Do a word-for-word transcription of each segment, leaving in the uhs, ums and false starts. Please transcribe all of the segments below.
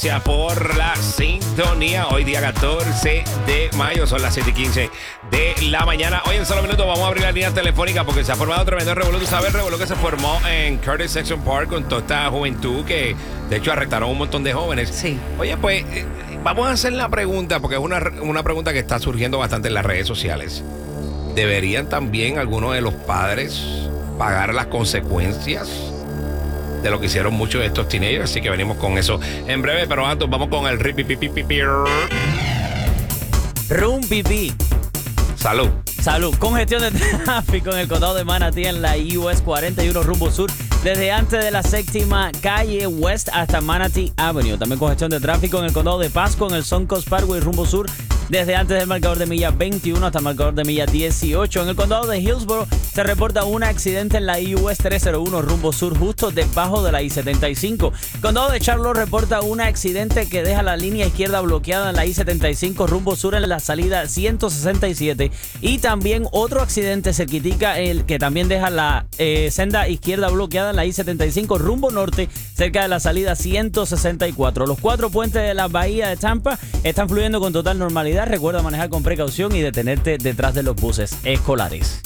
Gracias por la sintonía. Hoy día catorce de mayo, son las siete y quince de la mañana. Hoy en solo minutos vamos a abrir la línea telefónica porque se ha formado tremendo revolú. Tú sabes el revolú que se formó en Curtis Section Park con toda esta juventud que de hecho arrestaron un montón de jóvenes. Sí. Oye, pues eh, vamos a hacer la pregunta porque es una, una pregunta que está surgiendo bastante en las redes sociales. ¿Deberían también algunos de los padres pagar las consecuencias de lo que hicieron muchos de estos teenagers? Así que venimos con eso en breve, pero antes vamos con el ripipipipipi. Rumpipi. Salud. Salud. Congestión de tráfico en el condado de Manatí en la U S cuarenta y uno rumbo sur, desde antes de la séptima calle West hasta Manatee Avenue. También congestión de tráfico en el condado de Pasco en el Suncoast Parkway rumbo sur, desde antes del marcador de milla veintiuno hasta el marcador de milla dieciocho. En el condado de Hillsborough se reporta un accidente en la U S trescientos uno rumbo sur, justo debajo de la I setenta y cinco. El condado de Charlotte reporta un accidente que deja la línea izquierda bloqueada en la I setenta y cinco rumbo sur en la salida ciento sesenta y siete. Y también otro accidente cerquitica, el que también deja la eh, senda izquierda bloqueada en la I setenta y cinco rumbo norte, cerca de la salida ciento sesenta y cuatro. Los cuatro puentes de la bahía de Tampa están fluyendo con total normalidad. Recuerda manejar con precaución y detenerte detrás de los buses escolares.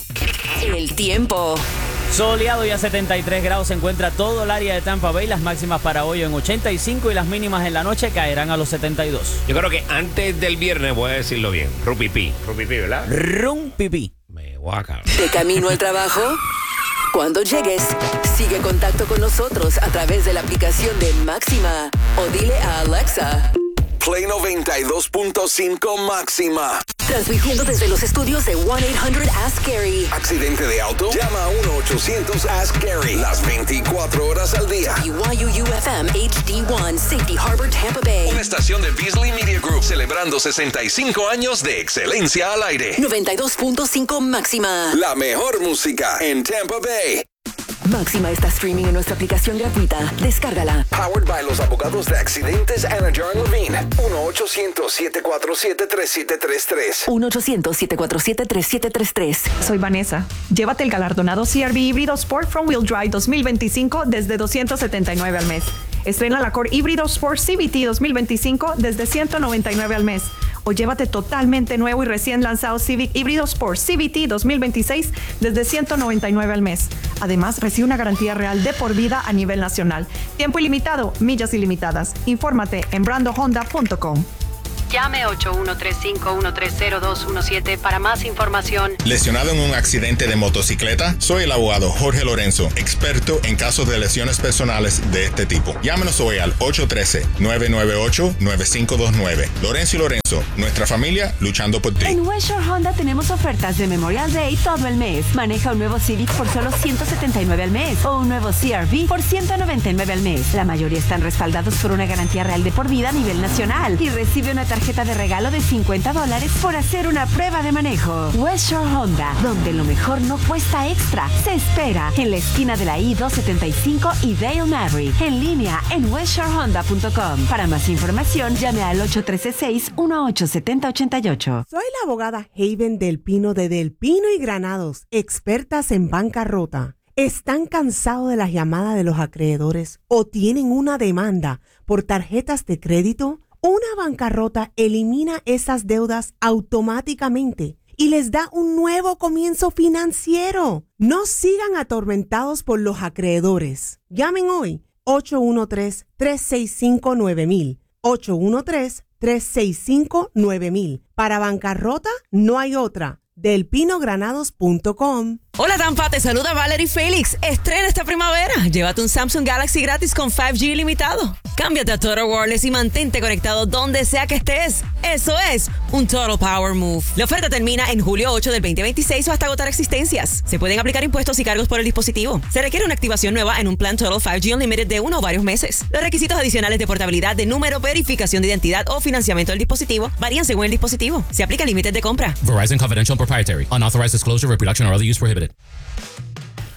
El tiempo. Soleado y a setenta y tres grados se encuentra todo el área de Tampa Bay. Las máximas para hoy en ochenta y cinco y las mínimas en la noche caerán a los setenta y dos. Yo creo que antes del viernes voy a decirlo bien. Rupipi. Rupipi, ¿verdad? Rumpipi. Me guaca. De camino al trabajo. Cuando llegues, sigue en contacto con nosotros a través de la aplicación de Máxima o dile a Alexa. Play noventa y dos punto cinco Máxima. Transmitiendo desde los estudios de one eight hundred ask Gary. ¿Accidente de auto? Llama a uno ochocientos ask Gary. Las veinticuatro horas al día. Y Y U U F M H D uno, Safety Harbor, Tampa Bay. Una estación de Beasley Media Group celebrando sesenta y cinco años de excelencia al aire. noventa y dos punto cinco Máxima. La mejor música en Tampa Bay. Máxima está streaming en nuestra aplicación gratuita. Descárgala. Powered by los abogados de accidentes Anna John Levine. uno ochocientos, siete cuatro siete, tres siete tres tres. uno ochocientos, siete cuatro siete, tres siete tres tres. Soy Vanessa. Llévate el galardonado C R V híbrido Sport Front Wheel Drive dos mil veinticinco desde doscientos setenta y nueve al mes. Estrena la Accord híbrido Sport C V T dos mil veinticinco desde ciento noventa y nueve al mes. O llévate totalmente nuevo y recién lanzado Civic híbrido Sport C V T dos mil veintiséis desde ciento noventa y nueve al mes. Además, recibe una garantía real de por vida a nivel nacional. Tiempo ilimitado, millas ilimitadas. Infórmate en brando honda punto com. Llame ocho uno tres cinco, uno tres cero, dos uno siete para más información. ¿Lesionado en un accidente de motocicleta? Soy el abogado Jorge Lorenzo, experto en casos de lesiones personales de este tipo. Llámenos hoy al ocho uno tres, nueve nueve ocho, nueve cinco dos nueve. Lorenzo y Lorenzo, nuestra familia luchando por ti. En West Shore Honda tenemos ofertas de Memorial Day todo el mes. Maneja un nuevo Civic por solo ciento setenta y nueve al mes o un nuevo C R V por ciento noventa y nueve al mes. La mayoría están respaldados por una garantía real de por vida a nivel nacional y recibe una tarjeta de regalo de cincuenta dólares por hacer una prueba de manejo. West Shore Honda, donde lo mejor no cuesta extra. Se espera en la esquina de la I doscientos setenta y cinco y Dale Maverick. En línea en west shore honda punto com. Para más información, llame al ocho uno tres seis, uno ocho siete cero ocho ocho. Soy la abogada Haven Del Pino de Del Pino y Granados, expertas en bancarrota. ¿Están cansados de las llamadas de los acreedores o tienen una demanda por tarjetas de crédito? Una bancarrota elimina esas deudas automáticamente y les da un nuevo comienzo financiero. No sigan atormentados por los acreedores. Llamen hoy ocho uno tres, tres seis cinco, nueve mil. ocho uno tres, tres seis cinco, nueve mil. Para bancarrota no hay otra. del pino granados punto com. Hola Tampa, te saluda Valerie Félix. Estrena esta primavera. Llévate un Samsung Galaxy gratis con cinco G ilimitado. Cámbiate a Total Wireless y mantente conectado donde sea que estés. Eso es un Total Power Move. La oferta termina en julio ocho del veinte veintiséis o hasta agotar existencias. Se pueden aplicar impuestos y cargos por el dispositivo. Se requiere una activación nueva en un plan Total cinco G Unlimited de uno o varios meses. Los requisitos adicionales de portabilidad de número, verificación de identidad o financiamiento del dispositivo varían según el dispositivo. Se aplica límites de compra. Verizon Confidential and Proprietary. Unauthorized disclosure, reproduction, or other use prohibited.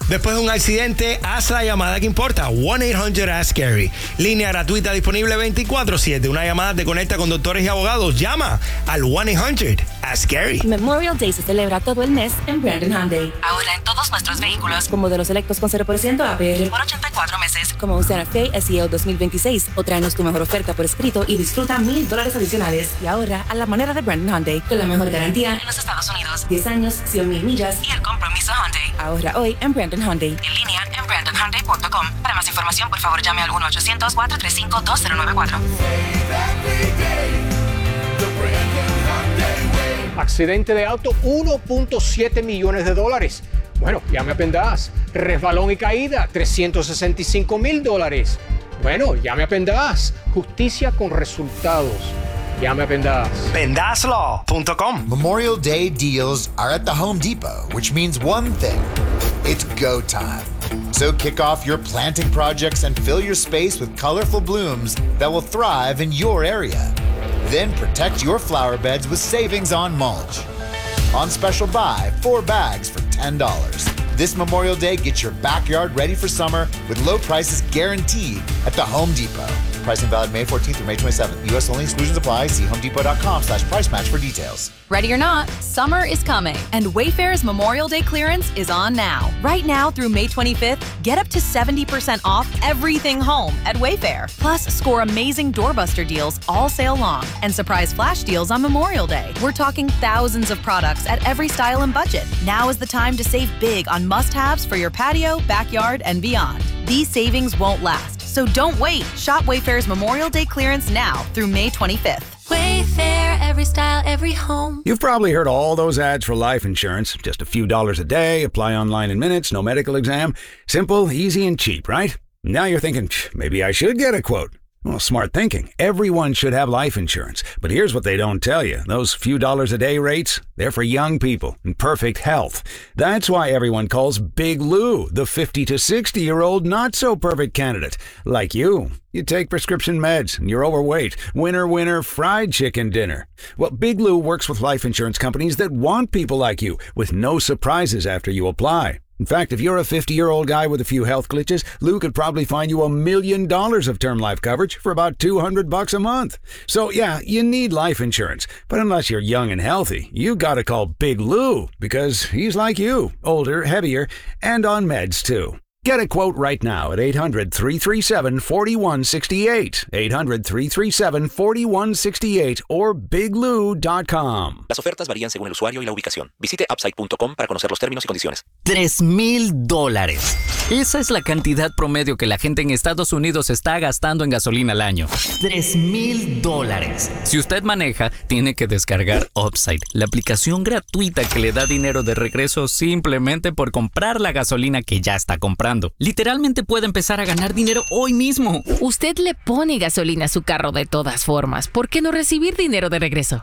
Después de un accidente, haz la llamada que importa. one eight hundred ask Gary. Línea gratuita disponible veinticuatro siete. Una llamada te conecta con doctores y abogados. Llama al one eight hundred ask Gary. Memorial Day se celebra todo el mes en Brandon Hyundai. Ahora en todos nuestros vehículos. Con modelos selectos con cero por ciento A P R. Por ochenta y cuatro meses. Como un Santa Fe S E L dos mil veintiséis. O tráenos tu mejor oferta por escrito y disfruta mil dólares adicionales. Y ahora a la manera de Brandon Hyundai. Con la mejor garantía en los Estados Unidos. diez años, cien mil millas. Y el compromiso Hyundai. Ahorra hoy en Brandon Hyundai. En línea en brandon hyundai punto com. Para más información, por favor, llame al uno ochocientos, cuatro tres cinco, dos cero nueve cuatro. Accidente de auto, uno punto siete millones de dólares. Bueno, llame a Pendas. Resbalón y caída, trescientos sesenta y cinco mil dólares. Bueno, llame a Pendas. Justicia con resultados. Llame a Pendas. Pendas Law punto com. Memorial Day deals are at the Home Depot, which means one thing. It's go time. So kick off your planting projects and fill your space with colorful blooms that will thrive in your area. Then protect your flower beds with savings on mulch. On special buy, four bags for ten dollars. This Memorial Day, get your backyard ready for summer with low prices guaranteed at the Home Depot. Pricing valid May fourteenth through May twenty-seventh. U S only. Exclusions apply. See homedepot.com slash price match for details. Ready or not, summer is coming, and Wayfair's Memorial Day clearance is on now. Right now through May twenty-fifth, get up to seventy percent off everything home at Wayfair. Plus, score amazing doorbuster deals all sale long and surprise flash deals on Memorial Day. We're talking thousands of products at every style and budget. Now is the time to save big on must-haves for your patio, backyard, and beyond. These savings won't last, so don't wait. Shop Wayfair's Memorial Day clearance now through May twenty-fifth. Wayfair, every style, every home. You've probably heard all those ads for life insurance. Just a few dollars a day, apply online in minutes, no medical exam. Simple, easy, and cheap, right? Now you're thinking, maybe I should get a quote. Well, smart thinking. Everyone should have life insurance. But here's what they don't tell you. Those few dollars a day rates, they're for young people in perfect health. That's why everyone calls Big Lou the fifty to sixty-year-old not-so-perfect candidate. Like you. You take prescription meds and you're overweight. Winner, winner, fried chicken dinner. Well, Big Lou works with life insurance companies that want people like you with no surprises after you apply. In fact, if you're a fifty-year-old guy with a few health glitches, Lou could probably find you a million dollars of term life coverage for about two hundred bucks a month. So yeah, you need life insurance. But unless you're young and healthy, you gotta call Big Lou because he's like you, older, heavier, and on meds too. Get a quote right now at eight hundred, three three seven, four one six eight, eight hundred, three three seven, four one six eight or big lou dot com. Las ofertas varían según el usuario y la ubicación. Visite upside punto com para conocer los términos y condiciones. Tres mil dólares. Esa es la cantidad promedio que la gente en Estados Unidos está gastando en gasolina al año. Tres mil dólares. Si usted maneja, tiene que descargar Upside, la aplicación gratuita que le da dinero de regreso simplemente por comprar la gasolina que ya está comprando. Literalmente puede empezar a ganar dinero hoy mismo. Usted le pone gasolina a su carro de todas formas. ¿Por qué no recibir dinero de regreso?